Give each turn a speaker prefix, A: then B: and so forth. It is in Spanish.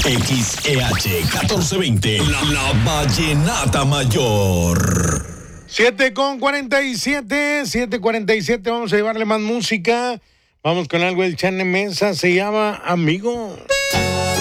A: XEH 1420, la Vallenata Mayor.
B: 7:47, vamos a llevarle más música. Vamos con algo del Chane Mesa, se llama Amigo.